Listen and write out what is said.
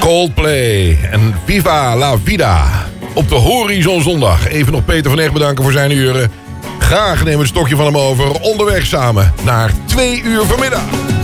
Coldplay en Viva la Vida. Op de Horizon Zondag. Even nog Peter van Egh bedanken voor zijn uren. Graag nemen we het stokje van hem over. Onderweg samen naar 2 uur vanmiddag.